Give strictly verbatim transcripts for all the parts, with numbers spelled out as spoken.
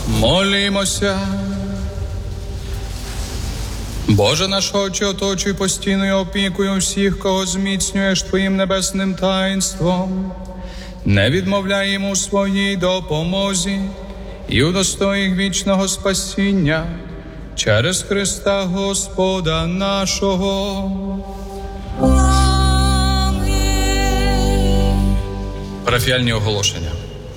Молімося. Боже наш Отче, оточуй постійною опікою всіх, кого зміцнюєш Твоїм небесним таїнством. Не відмовляй йому у своїй допомозі і удостой їх вічного спасіння через Христа Господа нашого. Амінь. Парафіальні оголошення.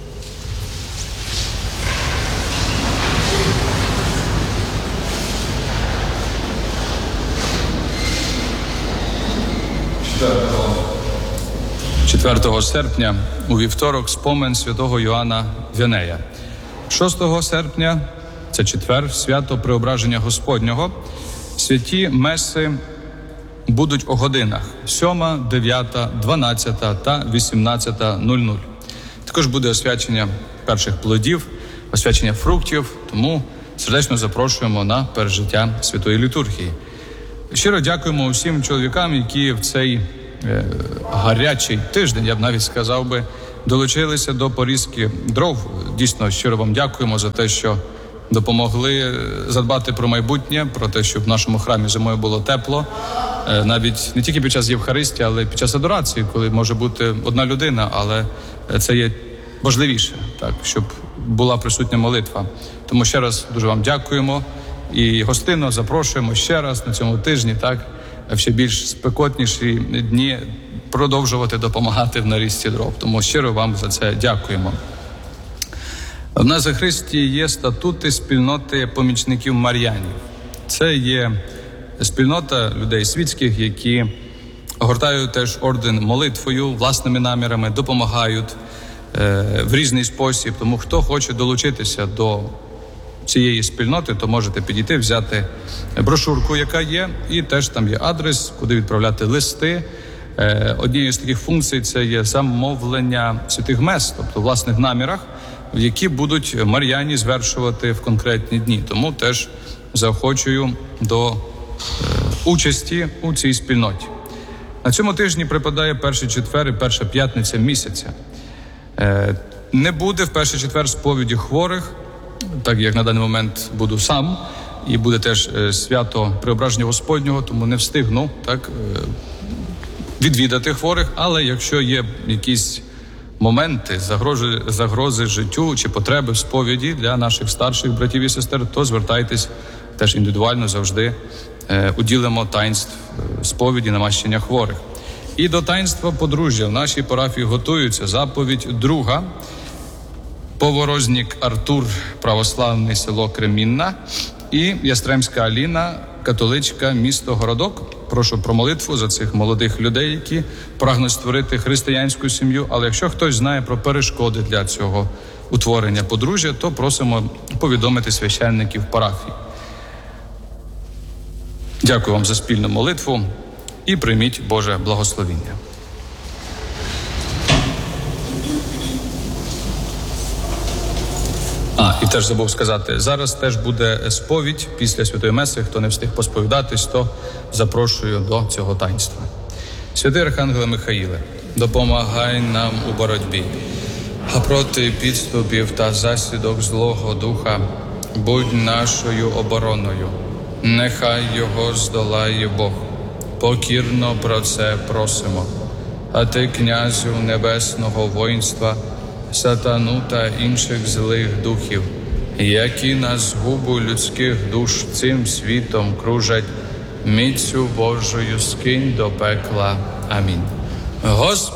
четвертого серпня у вівторок спомин святого Йоанна Віанея. шостого серпня, це четвер, свято Преображення Господнього. Святі меси будуть о годинах сьома, дев'ята, дванадцята та вісімнадцята нуль нуль. Також буде освячення перших плодів, освячення фруктів, тому сердечно запрошуємо на пережиття Святої Літургії. Щиро дякуємо усім чоловікам, які в цей е, гарячий тиждень, я б навіть сказав би, долучилися до порізки дров. Дійсно, щиро вам дякуємо за те, що допомогли задбати про майбутнє, про те, щоб в нашому храмі зимою було тепло. Е, навіть не тільки під час Євхаристії, але й під час адорації, коли може бути одна людина, але це є важливіше, так, щоб була присутня молитва. Тому ще раз дуже вам дякуємо. І гостинно запрошуємо ще раз на цьому тижні, так, в ще більш спекотніші дні продовжувати допомагати в нарізці дров. Тому щиро вам за це дякуємо. В нас за Христі є статути спільноти помічників Мар'янів. Це є спільнота людей світських, які огортають теж орден молитвою, власними намірами, допомагають е, в різний спосіб. Тому хто хоче долучитися до цієї спільноти, то можете підійти, взяти брошурку, яка є, і теж там є адрес, куди відправляти листи. Однією з таких функцій це є замовлення святих мес, тобто в власних намірах, які будуть мар'яні звершувати в конкретні дні. Тому теж заохочую до е, участі у цій спільноті. На цьому тижні припадає перший четвер і перша п'ятниця місяця. Е, не буде в перший четвер сповіді хворих, так як на даний момент буду сам, і буде теж е, свято Преображення Господнього, тому не встигну так е, відвідати хворих, але якщо є якісь моменти загрози, загрози життю чи потреби в сповіді для наших старших братів і сестер, то звертайтесь теж індивідуально, завжди е, уділимо таїнств е, сповіді намащення хворих. І до таїнства подружжя в нашій парафії готуються заповідь друга, Поворознік Артур, православний, село Кремінна, і Ястремська Аліна, католичка, місто Городок. Прошу про молитву за цих молодих людей, які прагнуть створити християнську сім'ю. Але якщо хтось знає про перешкоди для цього утворення подружжя, то просимо повідомити священників парафії. Дякую вам за спільну молитву і прийміть Боже благословіння. А, і теж забув сказати, зараз теж буде сповідь після Святої Меси. Хто не встиг посповідатись, то запрошую до цього таїнства. Святий Архангеле Михаїле, допомагай нам у боротьбі, а проти підступів та засідок злого духа будь нашою обороною. Нехай його здолає Бог. Покірно про це просимо. А ти, князю небесного воїнства, сатану та інших злих духів, які на згубу людських душ цим світом кружать, міцю Божою скинь до пекла. Амінь. Господь